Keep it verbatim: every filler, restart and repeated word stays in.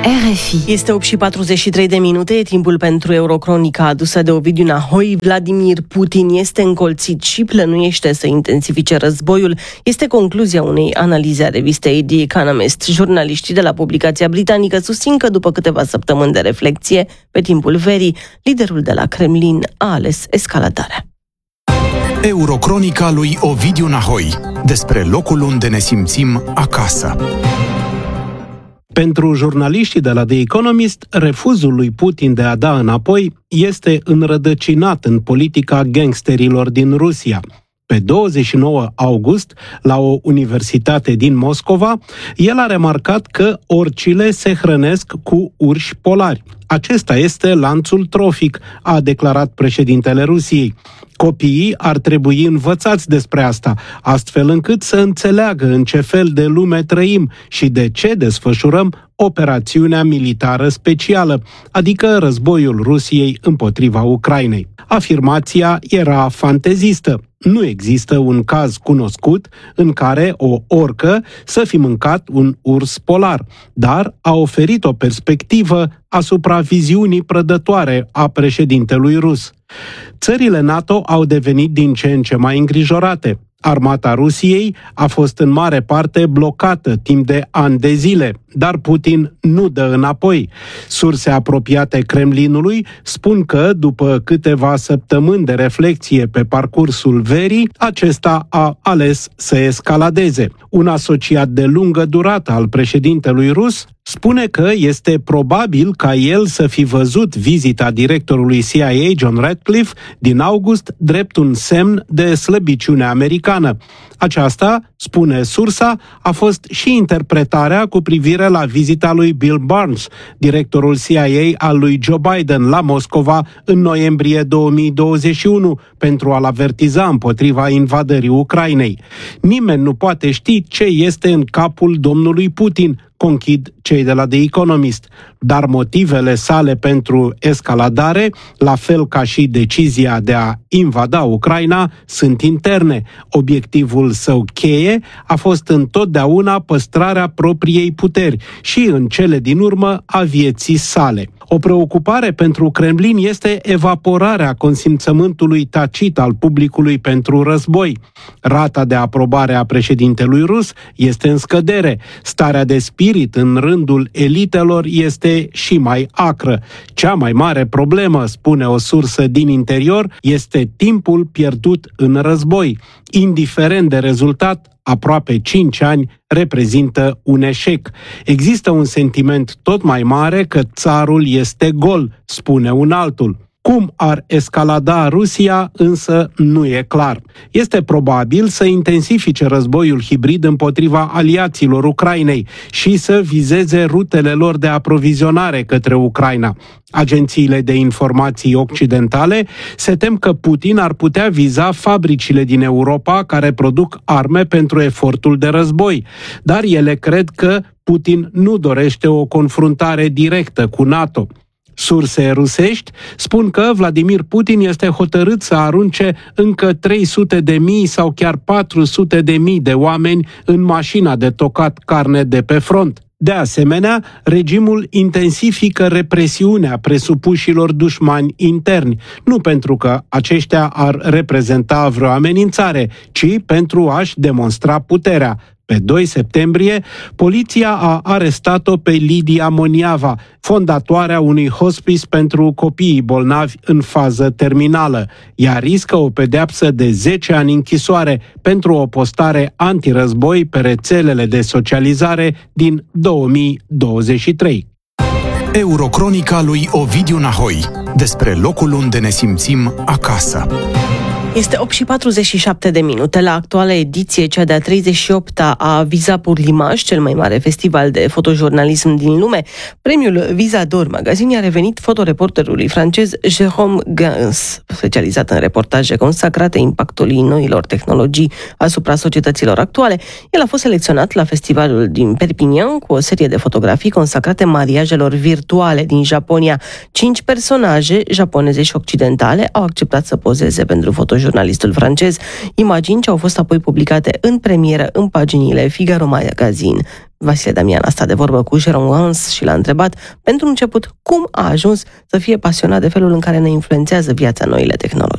R F I. Este opt și patruzeci și trei de minute, e timpul pentru Eurocronica adusă de Ovidiu Nahoi. Vladimir Putin este încolțit și plănuiește să intensifice războiul. Este concluzia unei analize a revistei The Economist. Jurnaliștii de la publicația britanică susțin că după câteva săptămâni de reflecție, pe timpul verii, liderul de la Kremlin a ales escaladarea. Eurocronica lui Ovidiu Nahoi, despre locul unde ne simțim acasă. Pentru jurnaliștii de la The Economist, refuzul lui Putin de a da înapoi este înrădăcinat în politica gangsterilor din Rusia. Pe douăzeci și nouă august, la o universitate din Moscova, el a remarcat că orcile se hrănesc cu urși polari. Acesta este lanțul trofic, a declarat președintele Rusiei. Copiii ar trebui învățați despre asta, astfel încât să înțeleagă în ce fel de lume trăim și de ce desfășurăm operațiunea militară specială, adică războiul Rusiei împotriva Ucrainei. Afirmația era fantezistă. Nu există un caz cunoscut în care o orcă să fi mâncat un urs polar, dar a oferit o perspectivă asupra viziunii prădătoare a președintelui rus. Țările NATO au devenit din ce în ce mai îngrijorate. Armata Rusiei a fost în mare parte blocată timp de ani de zile, dar Putin nu dă înapoi. Surse apropiate Kremlinului spun că, după câteva săptămâni de reflecție pe parcursul verii, acesta a ales să escaladeze. Un asociat de lungă durată al președintelui rus spune că este probabil ca el să fi văzut vizita directorului C I A John Ratcliffe din august drept un semn de slăbiciune americană. Aceasta, spune sursa, a fost și interpretarea cu privire la vizita lui Bill Barnes, directorul C I A al lui Joe Biden, la Moscova în noiembrie două mii douăzeci și unu pentru a-l avertiza împotriva invadării Ucrainei. Nimeni nu poate ști ce este în capul domnului Putin, conchid cei de la The Economist, dar motivele sale pentru escaladare, la fel ca și decizia de a invada Ucraina, sunt interne. Obiectivul său cheie a fost întotdeauna păstrarea propriei puteri și, în cele din urmă, a vieții sale. O preocupare pentru Kremlin este evaporarea consimțământului tacit al publicului pentru război. Rata de aprobare a președintelui rus este în scădere. Starea de spirit în rândul elitelor este și mai acră. Cea mai mare problemă, spune o sursă din interior, este timpul pierdut în război. Indiferent de rezultat, aproape cinci ani reprezintă un eșec. Există un sentiment tot mai mare că țarul este gol, spune un altul. Cum ar escalada Rusia, însă, nu e clar. Este probabil să intensifice războiul hibrid împotriva aliaților Ucrainei și să vizeze rutele lor de aprovizionare către Ucraina. Agențiile de informații occidentale se tem că Putin ar putea viza fabricile din Europa care produc arme pentru efortul de război, dar ele cred că Putin nu dorește o confruntare directă cu NATO. Surse rusești spun că Vladimir Putin este hotărât să arunce încă trei sute de mii sau chiar patru sute de mii de oameni în mașina de tocat carne de pe front. De asemenea, regimul intensifică represiunea presupușilor dușmani interni, nu pentru că aceștia ar reprezenta vreo amenințare, ci pentru a-și demonstra puterea. Pe doi septembrie, poliția a arestat-o pe Lidia Moniava, fondatoarea unui hospice pentru copiii bolnavi în fază terminală. Ea riscă o pedeapsă de zece ani închisoare pentru o postare antirăzboi pe rețelele de socializare din două mii douăzeci și trei. Eurocronica lui Ovidiu Nahoi, despre locul unde ne simțim acasă. Este opt și patruzeci și șapte de minute. La actuala ediție, cea de-a treizeci și opta a Visa pour l'Image, cel mai mare festival de fotojurnalism din lume, premiul Visa d'Or Magazine a revenit fotoreporterului francez Jérôme Gans, specializat în reportaje consacrate impactului noilor tehnologii asupra societăților actuale. El a fost selecționat la festivalul din Perpignan cu o serie de fotografii consacrate mariajelor virtuale din Japonia. Cinci personaje japoneze și occidentale au acceptat să pozeze pentru fotojurnalism fotojurnalistul francez, imagini ce au fost apoi publicate în premieră în paginile Figaro Magazine. Vasile Damian a stat de vorbă cu Jérôme Hans și l-a întrebat, pentru început, cum a ajuns să fie pasionat de felul în care ne influențează viața noile tehnologii.